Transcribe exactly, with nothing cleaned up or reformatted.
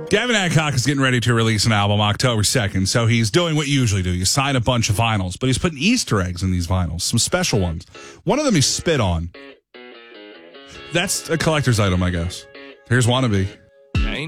Gavin Adcock is getting ready to release an album October second, so he's doing what you usually do. You sign a bunch of vinyls, but he's putting Easter eggs in these vinyls, some special ones. One of them he spit on. That's a collector's item, I guess. Here's Wannabe.